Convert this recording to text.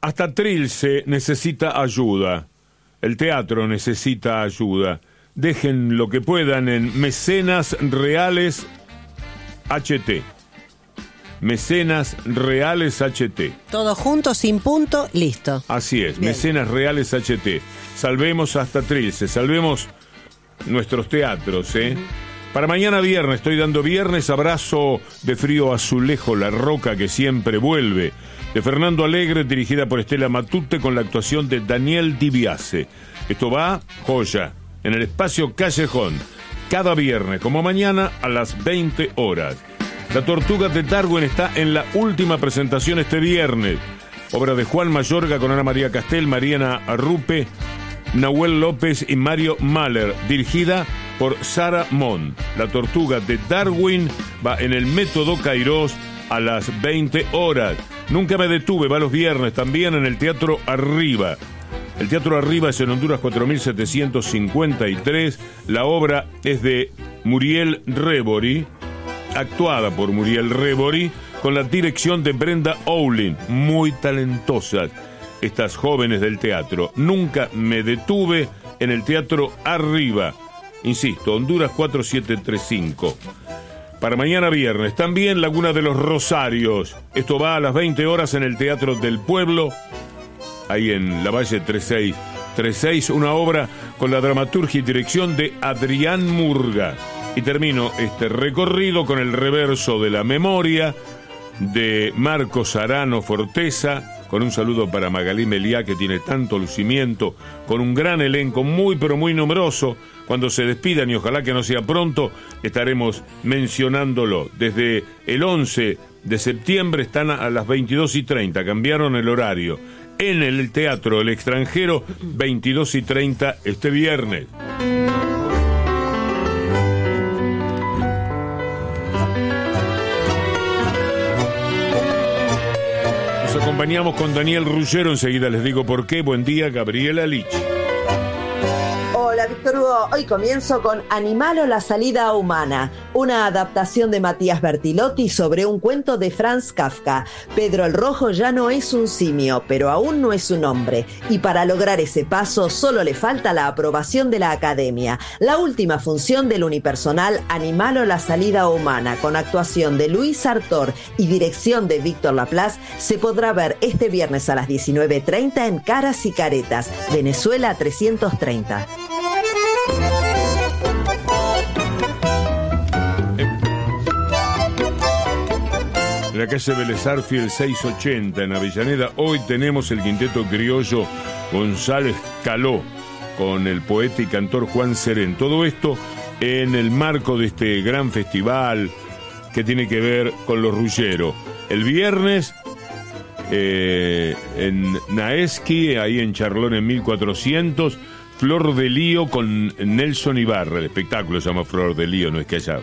Hasta Trilce necesita ayuda. El teatro necesita ayuda. Dejen lo que puedan en Mecenas Reales HT. Mecenas Reales HT. Todo junto, sin punto, listo. Así es, Bien. Mecenas Reales HT. Salvemos hasta Trilce, salvemos nuestros teatros, ¿eh? Para mañana viernes, estoy dando viernes, abrazo de frío azulejo, La Roca que siempre vuelve, de Fernando Alegre, dirigida por Estela Matute, con la actuación de Daniel Dibiase. Esto va, joya, en el espacio Callejón, cada viernes, como mañana, a las 20 horas. La Tortuga de Darwin está en la última presentación este viernes. Obra de Juan Mayorga con Ana María Castel, Mariana Arrupe, Nahuel López y Mario Mahler, dirigida por Sara Mond. La Tortuga de Darwin va en el Método Cairós a las 20 horas. Nunca me detuve, va los viernes también en el Teatro Arriba. El Teatro Arriba es en Honduras 4753. La obra es de Muriel Rebori, actuada por Muriel Rebori, con la dirección de Brenda Owlin. Muy talentosas estas jóvenes del teatro. Nunca me detuve en el Teatro Arriba. Insisto, Honduras 4735. Para mañana viernes, también Laguna de los Rosarios. Esto va a las 20 horas en el Teatro del Pueblo, ahí en la Valle 3636, una obra con la dramaturgia y dirección de Adrián Murga. Y termino este recorrido con el reverso de la memoria de Marcos Arano Forteza, con un saludo para Magalí Meliá, que tiene tanto lucimiento, con un gran elenco muy pero muy numeroso. Cuando se despidan, y ojalá que no sea pronto, estaremos mencionándolo. Desde el 11 de septiembre están a las 22:30, cambiaron el horario. En el Teatro El Extranjero, 22:30 este viernes. Nos acompañamos con Daniel Ruggiero, enseguida les digo por qué. Buen día, Gabriela Lich. Hola, Víctor Hugo. Hoy comienzo con Animalo, la salida humana, una adaptación de Matías Bertilotti sobre un cuento de Franz Kafka. Pedro el Rojo ya no es un simio, pero aún no es un hombre. Y para lograr ese paso solo le falta la aprobación de la Academia. La última función del unipersonal Animalo, la salida humana, con actuación de Luis Artor y dirección de Víctor Laplace, se podrá ver este viernes a las 19:30 en Caras y Caretas, Venezuela 330. En la calle Vélez Arfiel 680 en Avellaneda, hoy tenemos el quinteto criollo González Caló con el poeta y cantor Juan Serén. Todo esto en el marco de este gran festival que tiene que ver con los Ruggiero. El viernes en Naesqui, ahí en Charlón en 1400, Flor de Lío con Nelson Ibarra. El espectáculo se llama Flor de Lío, no es que haya